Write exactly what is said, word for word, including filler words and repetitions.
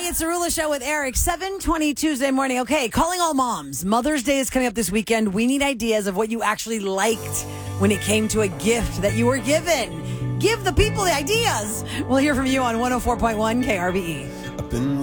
Hey, it's the Rula Show with Eric. seven twenty Tuesday morning. Okay, calling all moms. Mother's Day is coming up this weekend. We need ideas of what you actually liked when it came to a gift that you were given. Give the people the ideas. We'll hear from you on one oh four point one K R B E.